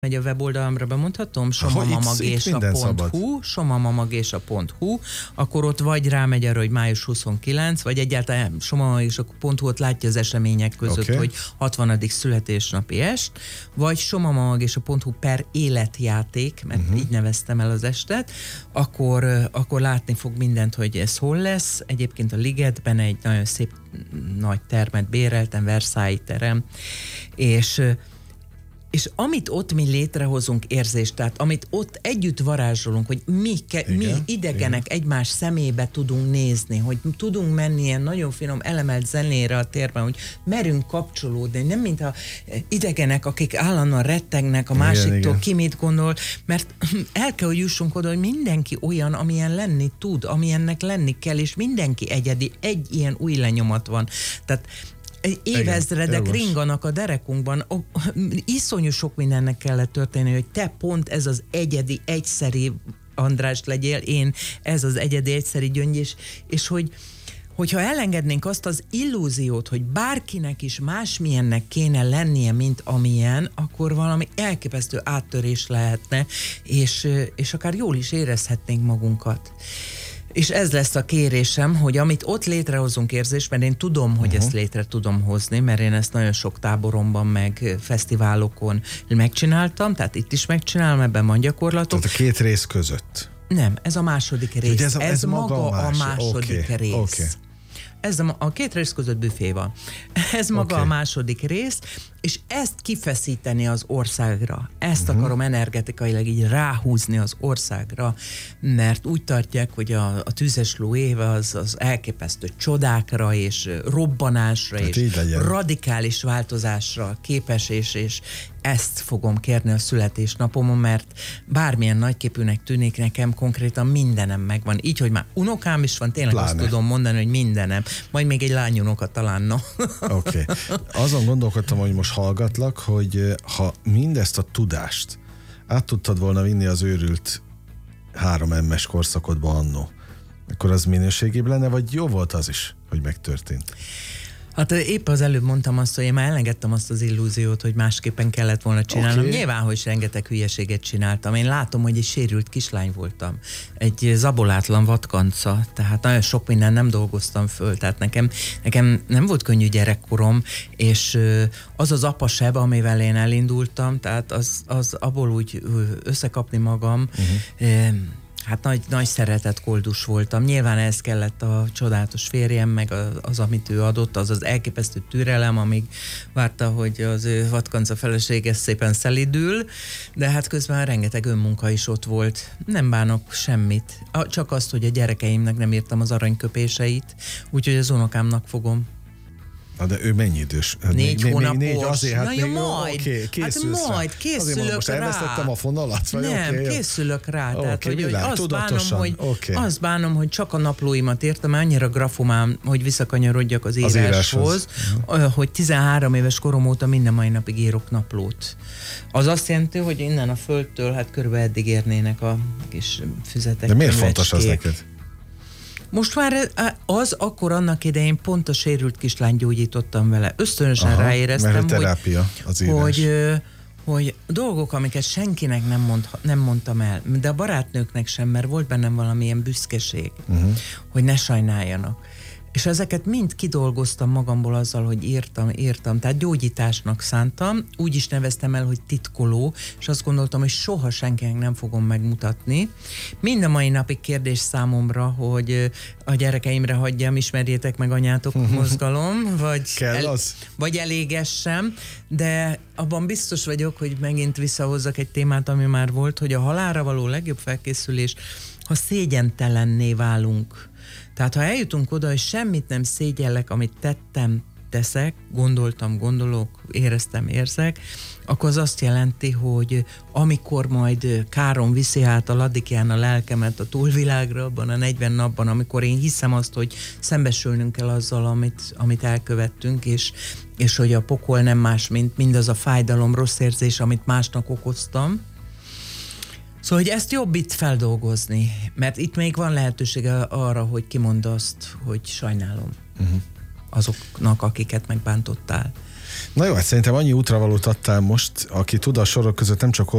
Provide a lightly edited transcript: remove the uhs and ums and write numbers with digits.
megy a weboldalamra, bemondhatom, somamamagésa.hu, akkor ott vagy rámegy arra, hogy május 29, vagy egyáltalán somamamagésa.hu, ott látja az események között, hogy 60. születésnapi est, vagy somamamagésa.hu per életjáték, mert így neveztem el az estet, akkor látni fog mindent, hogy ez hol lesz. Egyébként a Ligetben egy nagyon szép nagy termet béreltem, Versailles terem, és amit ott mi létrehozunk érzést, tehát amit ott együtt varázsolunk, hogy mi idegenek egymás szemébe tudunk nézni, hogy tudunk menni ilyen nagyon finom elemelt zenére a térben, hogy merünk kapcsolódni, nem mint a idegenek, akik állandóan rettegnek a másiktól, ki mit gondol, mert el kell, hogy jussunk oda, hogy mindenki olyan, amilyen lenni tud, amilyennek lenni kell, és mindenki egyedi, egy ilyen új lenyomat van. Tehát évezredek ringanak a derekunkban. Iszonyú sok mindennek kellett történni, hogy te pont ez az egyedi, egyszeri András legyél, én ez az egyedi, egyszeri Gyöngy, és hogyha elengednénk azt az illúziót, hogy bárkinek is másmilyennek kéne lennie, mint amilyen, akkor valami elképesztő áttörés lehetne, és akár jól is érezhetnénk magunkat. És ez lesz a kérésem, hogy amit ott létrehozunk érzést, mert én tudom, hogy ezt létre tudom hozni, mert én ezt nagyon sok táboromban, meg fesztiválokon megcsináltam, tehát itt is megcsinálom, ebben van gyakorlatok. Tehát a két rész között. Nem, ez a második rész. Ez maga a második rész. Okay. Ez a két rész között büfé van. Ez maga a második rész, és ezt kifeszíteni az országra. Ezt akarom energetikailag így ráhúzni az országra, mert úgy tartják, hogy a tüzes ló éve az elképesztő csodákra és robbanásra és radikális változásra képes, és ezt fogom kérni a születésnapomon, mert bármilyen nagyképűnek tűnik nekem, konkrétan mindenem megvan. Így, hogy már unokám is van, tényleg azt tudom mondani, hogy mindenem. Majd még egy lányunoka talán, no. Oké. Azon gondolkodtam, hogy most hallgatlak, hogy ha mindezt a tudást át tudtad volna vinni az őrült 3M-es korszakodba annó, akkor az minőségébb lenne, vagy jó volt az is, hogy megtörtént? Hát épp az előbb mondtam azt, hogy én már elengedtem azt az illúziót, hogy másképpen kellett volna csinálnom. Nyilván, hogy rengeteg hülyeséget csináltam. Én látom, hogy egy sérült kislány voltam. Egy zabolátlan vadkanca, tehát nagyon sok minden nem dolgoztam föl. Tehát nekem nem volt könnyű gyerekkorom, és az az apaseb, amivel én elindultam, tehát az abból úgy összekapni magam, hát nagy szeretett koldus voltam. Nyilván ez kellett a csodálatos férjem, meg az, amit ő adott, az az elképesztő türelem, amíg várta, hogy az ő vadkanca felesége szépen szelidül, de hát közben rengeteg önmunka is ott volt. Nem bánok semmit. Csak azt, hogy a gyerekeimnek nem írtam az aranyköpéseit, úgyhogy az unokámnak fogom. De ő mennyi idős? 4 hónapos. Azért, hát na jó, majd. Készülök most rá. Elvesztettem a fonalat? Vagy nem, készülök rá. Tehát, hogy azt bánom, hogy csak a naplóimat írtam, annyira grafomám, hogy visszakanyarodjak az íráshoz, hogy 13 éves korom óta minden mai napig írok naplót. Az azt jelenti, hogy innen a földtől hát körülbelül eddig érnének a kis füzetek. De miért fontos az neked? Most már akkor annak idején pont a sérült kislányt gyógyítottam vele. Ösztönösen ráéreztem, terápia, hogy dolgok, amiket senkinek nem mondtam el, de a barátnőknek sem, mert volt bennem valamilyen büszkeség, hogy ne sajnáljanak. És ezeket mind kidolgoztam magamból azzal, hogy írtam. Tehát gyógyításnak szántam, úgy is neveztem el, hogy titkoló, és azt gondoltam, hogy soha senkinek nem fogom megmutatni. Mind a mai napig kérdés számomra, hogy a gyerekeimre hagyjam, ismerjétek meg anyátok mozgalom, vagy elégessem, de abban biztos vagyok, hogy megint visszahozzak egy témát, ami már volt, hogy a halálra való legjobb felkészülés, ha szégyentelenné válunk. Tehát ha eljutunk oda, hogy semmit nem szégyellek, amit tettem, teszek, gondolok, éreztem, érzek, akkor az azt jelenti, hogy amikor majd káron viszi át a ladikján a lelkemet a túlvilágra, abban a 40 napban, amikor én hiszem azt, hogy szembesülnünk kell azzal, amit elkövettünk, és hogy a pokol nem más, mint mindaz a fájdalom, rossz érzés, amit másnak okoztam. Szóval, hogy ezt jobb itt feldolgozni, mert itt még van lehetősége arra, hogy kimondd azt, hogy sajnálom azoknak, akiket megbántottál. Na jó, hát szerintem annyi útravalót adtál most, aki tud a sorok között nem csak